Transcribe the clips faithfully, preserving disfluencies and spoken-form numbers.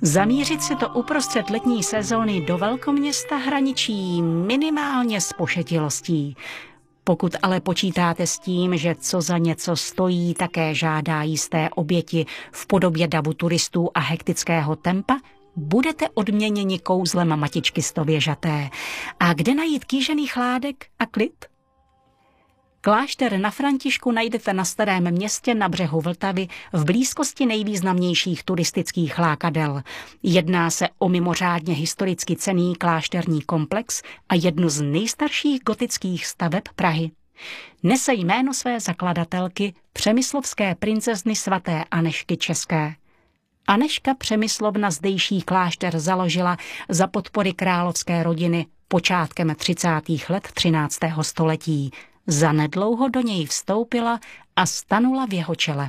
Zamířit si to uprostřed letní sezóny do velkoměsta hraničí minimálně s pošetilostí. Pokud ale počítáte s tím, že co za něco stojí, také žádá jisté oběti v podobě davu turistů a hektického tempa, budete odměněni kouzlem matičky stověžaté. A kde najít kýžený chládek a klid? Klášter na Františku najdete na Starém Městě na břehu Vltavy v blízkosti nejvýznamnějších turistických lákadel. Jedná se o mimořádně historicky cenný klášterní komplex a jednu z nejstarších gotických staveb Prahy. Nese jméno své zakladatelky, přemyslovské princezny svaté Anežky České. Anežka Přemyslovna zdejší klášter založila za podpory královské rodiny počátkem třicátých let třináctého století. Zanedlouho do něj vstoupila a stanula v jeho čele.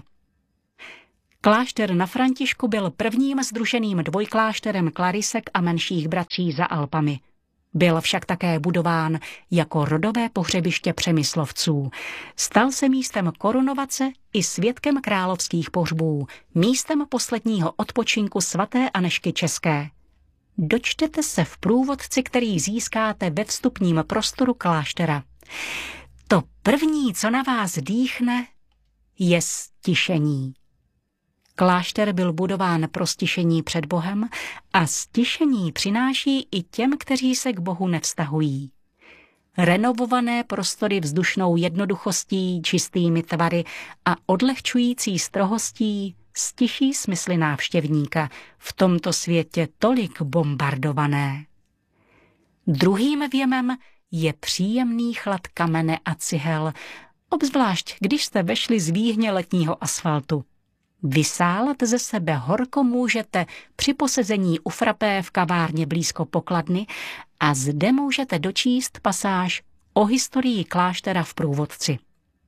Klášter na Františku byl prvním sdruženým dvojklášterem klarisek a menších bratří za Alpami. Byl však také budován jako rodové pohřebiště Přemyslovců. Stal se místem korunovace i svědkem královských pohřbů, místem posledního odpočinku svaté Anežky České. Dočtete se v průvodci, který získáte ve vstupním prostoru kláštera. To první, co na vás dýchne, je stišení. Klášter byl budován pro stišení před Bohem a stišení přináší i těm, kteří se k Bohu nevztahují. Renovované prostory vzdušnou jednoduchostí, čistými tvary a odlehčující strohostí stiší smysly návštěvníka, v tomto světě tolik bombardované. Druhým věmem je příjemný chlad kamene a cihel, obzvlášť když jste vešli z výhně letního asfaltu. Vysálat ze sebe horko můžete při posezení u frapé v kavárně blízko pokladny a zde můžete dočíst pasáž o historii kláštera v průvodci.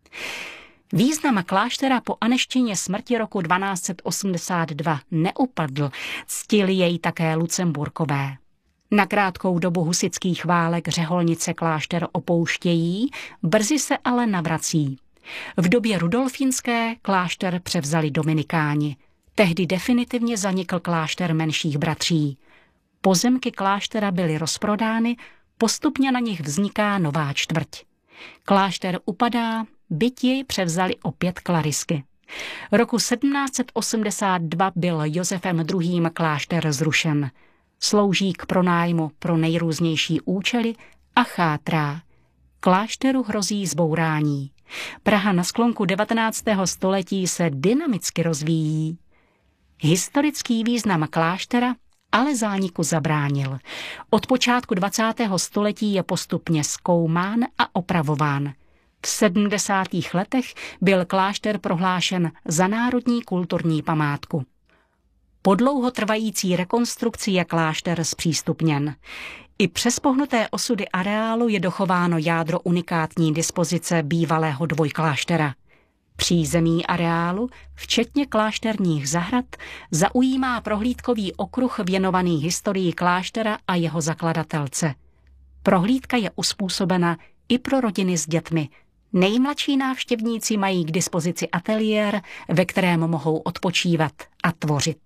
Význam kláštera po Anežčině smrti roku dvanáct set osmdesát dva neupadl, ctili jej také Lucemburkové. Na krátkou dobu husitských válek řeholnice klášter opouštějí, brzy se ale navrací. V době rudolfínské klášter převzali dominikáni. Tehdy definitivně zanikl klášter menších bratří. Pozemky kláštera byly rozprodány, postupně na nich vzniká nová čtvrť. Klášter upadá, byť jej převzali opět klarisky. Roku sedmnáct set osmdesát dva byl Josefem druhým. klášter zrušen. Slouží k pronájmu pro nejrůznější účely a chátrá. Klášteru hrozí zbourání. Praha na sklonku devatenáctého století se dynamicky rozvíjí. Historický význam kláštera ale zániku zabránil. Od počátku dvacátého století je postupně zkoumán a opravován. V sedmdesátých letech byl klášter prohlášen za národní kulturní památku. Po dlouhotrvající rekonstrukci je klášter zpřístupněn. I přes pohnuté osudy areálu je dochováno jádro unikátní dispozice bývalého dvojkláštera. Přízemí areálu, včetně klášterních zahrad, zaujímá prohlídkový okruh věnovaný historii kláštera a jeho zakladatelce. Prohlídka je uspůsobena i pro rodiny s dětmi. Nejmladší návštěvníci mají k dispozici ateliér, ve kterém mohou odpočívat a tvořit.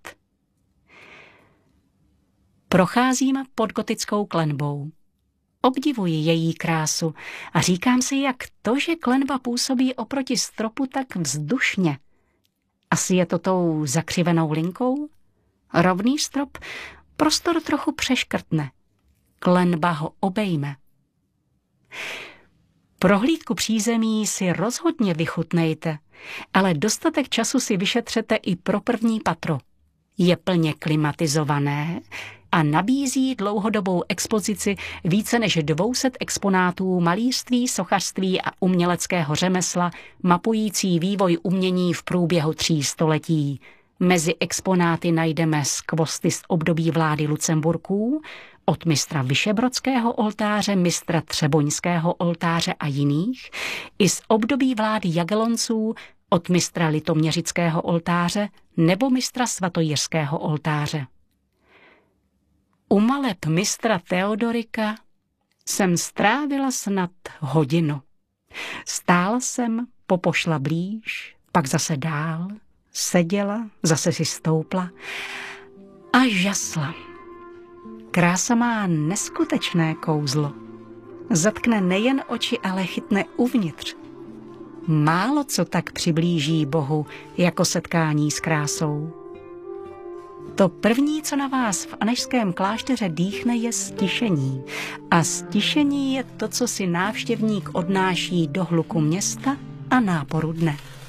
Procházím pod gotickou klenbou. Obdivuji její krásu a říkám si, jak to, že klenba působí oproti stropu tak vzdušně. Asi je to tou zakřivenou linkou? Rovný strop prostor trochu přeškrtne. Klenba ho obejme. Prohlídku přízemí si rozhodně vychutnejte, ale dostatek času si vyšetřete i pro první patro. Je plně klimatizované a nabízí dlouhodobou expozici více než dvě stě exponátů malířství, sochařství a uměleckého řemesla, mapující vývoj umění v průběhu tří století. Mezi exponáty najdeme skvosty z období vlády Lucemburků, od mistra Vyšebrodského oltáře, mistra Třeboňského oltáře a jiných, i z období vlády Jagellonců, od mistra Litoměřického oltáře nebo mistra Svatojířského oltáře. U maleb mistra Teodorika jsem strávila snad hodinu. Stál jsem, popošla blíž, pak zase dál, seděla, zase si stoupla A žasla. Krása má neskutečné kouzlo. Zatkne nejen oči, ale chytne uvnitř. Málo co tak přiblíží Bohu, jako setkání s krásou. To první, co na vás v Anežském klášteře dýchne, je stišení. A stišení je to, co si návštěvník odnáší do hluku města a náporu dne.